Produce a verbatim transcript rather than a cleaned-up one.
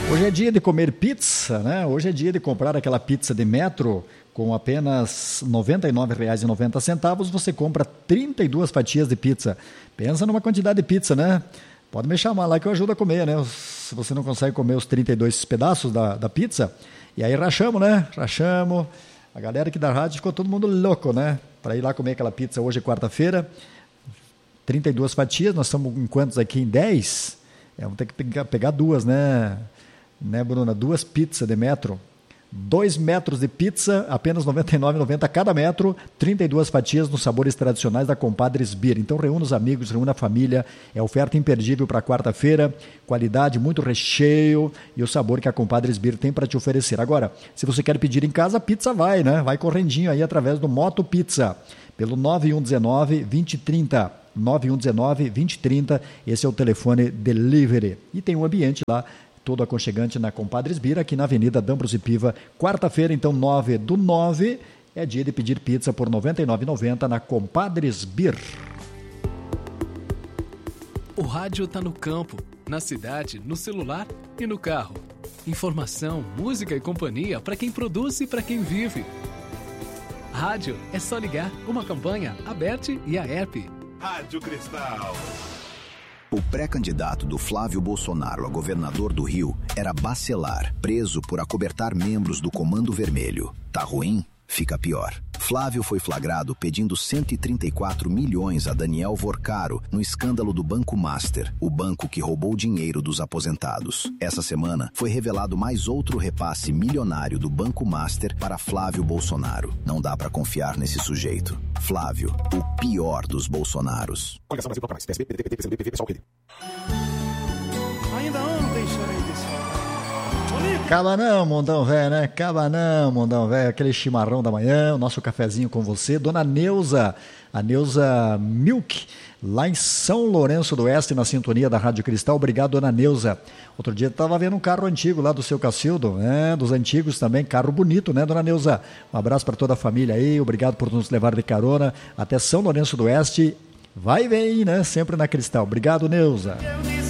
Hoje é dia de comer pizza, né? Hoje é dia de comprar aquela pizza de metro com apenas noventa e nove reais e noventa centavos. Você compra trinta e duas fatias de pizza. Pensa numa quantidade de pizza, né? Pode me chamar lá que eu ajudo a comer, né? Se você não consegue comer os trinta e dois pedaços da, da pizza, e aí rachamos, né? Rachamos. A galera aqui da rádio ficou todo mundo louco, né? Para ir lá comer aquela pizza hoje é quarta-feira. trinta e duas fatias, nós estamos em quantos aqui? Em dez? É, vamos ter que pegar, pegar duas, né? Né, Bruna? Duas pizzas de metro. Dois metros de pizza, apenas noventa e nove reais e noventa centavos cada metro, trinta e duas fatias nos sabores tradicionais da Compadres Beer. Então reúna os amigos, reúna a família, é oferta imperdível para quarta-feira, qualidade, muito recheio e o sabor que a Compadres Beer tem para te oferecer. Agora, se você quer pedir em casa, a pizza vai, né? Vai correndinho aí através do Moto Pizza, pelo nove um um nove, dois zero três zero, nove um um nove, dois zero três zero, esse é o telefone delivery. E tem um ambiente lá, todo aconchegante na Compadres Beer, aqui na Avenida D'Ambrosio Piva. Quarta-feira, então, nove do nove, é dia de pedir pizza por noventa e nove reais e noventa centavos na Compadres Beer. O rádio tá no campo, na cidade, no celular e no carro. Informação, música e companhia para quem produz e para quem vive. Rádio é só ligar, uma campanha, a B E T e a E P. Rádio Cristal. O pré-candidato do Flávio Bolsonaro a governador do Rio era Bacelar, preso por acobertar membros do Comando Vermelho. Tá ruim? Fica pior. Flávio foi flagrado pedindo cento e trinta e quatro milhões a Daniel Vorcaro no escândalo do Banco Master, o banco que roubou o dinheiro dos aposentados. Essa semana foi revelado mais outro repasse milionário do Banco Master para Flávio Bolsonaro. Não dá pra confiar nesse sujeito. Flávio, o pior dos Bolsonaros. Coligação Brasil Toca Mais. P S B, P D T, P C B, P V, pessoal querido. Ainda ontem chorei desse. Acaba não, Mondão Velho, né? Acaba não, Mondão Velho. Aquele chimarrão da manhã, o nosso cafezinho com você. Dona Neuza, a Neuza Milk, lá em São Lourenço do Oeste, na sintonia da Rádio Cristal. Obrigado, Dona Neuza. Outro dia estava vendo um carro antigo lá do seu Cacildo, né? Dos antigos também, carro bonito, né, Dona Neuza? Um abraço para toda a família aí, obrigado por nos levar de carona até São Lourenço do Oeste. Vai e vem, né? Sempre na Cristal. Obrigado, Neuza.